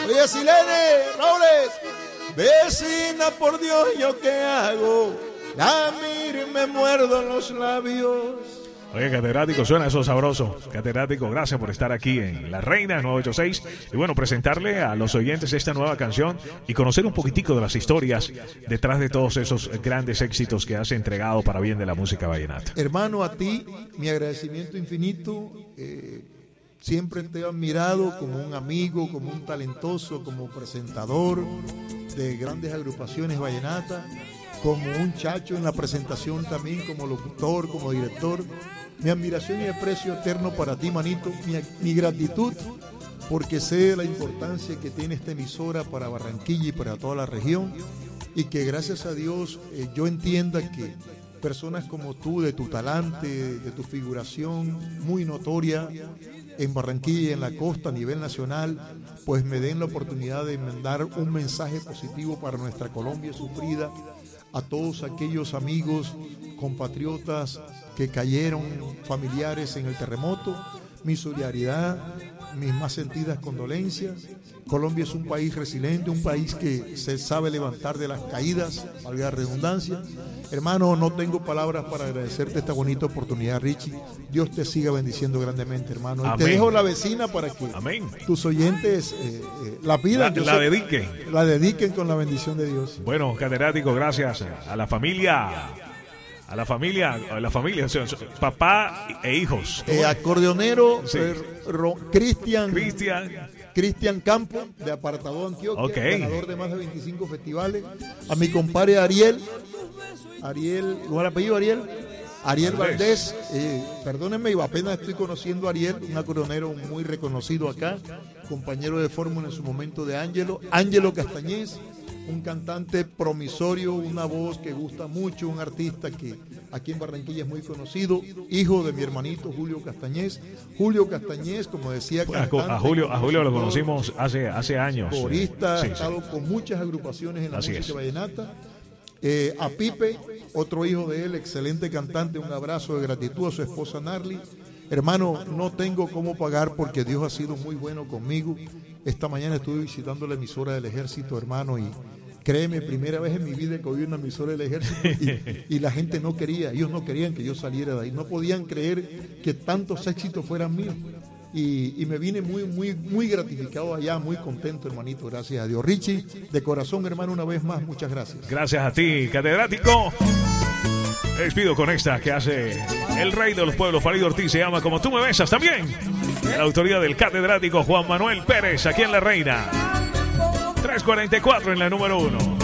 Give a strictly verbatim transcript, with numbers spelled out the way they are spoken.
Oye, Silene, Robles, vecina, por Dios, ¿yo qué hago? La miro y me muerdo los labios. Oye, catedrático, suena eso sabroso. Catedrático, gracias por estar aquí en La Reina nueve ochenta y seis. Y bueno, presentarle a los oyentes esta nueva canción y conocer un poquitico de las historias detrás de todos esos grandes éxitos que has entregado para bien de la música vallenata. Hermano, a ti, mi agradecimiento infinito. Eh, siempre te he admirado como un amigo, como un talentoso, como presentador de grandes agrupaciones vallenatas, como un chacho en la presentación también, como locutor, como director. Mi admiración y aprecio eterno para ti, manito. Mi, mi gratitud, porque sé la importancia que tiene esta emisora para Barranquilla y para toda la región, y que gracias a Dios eh, yo entienda que personas como tú, de tu talante, de tu figuración muy notoria en Barranquilla y en la costa a nivel nacional, pues me den la oportunidad de mandar un mensaje positivo para nuestra Colombia sufrida, a todos aquellos amigos, compatriotas que cayeron, familiares en el terremoto. Mi solidaridad, mis más sentidas condolencias. Colombia es un país resiliente, un país que se sabe levantar de las caídas, valga la redundancia. Hermano, no tengo palabras para agradecerte esta bonita oportunidad, Richie. Dios te siga bendiciendo grandemente, hermano. Y te dejo la vecina para que Amén. tus oyentes eh, eh, la pidan. La, la dediquen. La dediquen con la bendición de Dios. Bueno, catedrático, gracias a la familia. A la familia, a la familia, o sea, papá e hijos. Eh, acordeonero, sí. eh, Cristian. Cristian. Cristian Campo, de Apartado Antioquia, okay. ganador de más de veinticinco festivales. A mi compadre Ariel, Ariel, ¿cómo es el apellido Ariel? Ariel Valdés, eh, perdónenme, y apenas estoy conociendo a Ariel, un acordeonero muy reconocido acá, compañero de fórmula en su momento de Ángelo, Ángelo Castañez, un cantante promisorio, una voz que gusta mucho, un artista que aquí en Barranquilla es muy conocido, hijo de mi hermanito Julio Castañez. Julio Castañez, como decía, cantante, a Julio, a Julio lo conocimos hace, hace años. Corista, sí, ha estado sí. con muchas agrupaciones en la Así música es. vallenata. Eh, a Pipe, otro hijo de él, excelente cantante, un abrazo de gratitud a su esposa Narly. Hermano, no tengo cómo pagar porque Dios ha sido muy bueno conmigo. Esta mañana estuve visitando la emisora del Ejército, hermano, y créeme, primera vez en mi vida que oí una emisora del Ejército y, y la gente no quería, ellos no querían que yo saliera de ahí, no podían creer que tantos éxitos fueran míos. Y, y me vine muy, muy, muy gratificado allá, muy contento, hermanito, gracias a Dios. Richie, de corazón, hermano, una vez más, muchas gracias. Gracias a ti, catedrático. Me despido con esta que hace el rey de los pueblos, Farid Ortiz, se llama Como tú me besas también. La autoría del catedrático Juan Manuel Pérez, aquí en La Reina. tres cuarenta y cuatro en la número uno.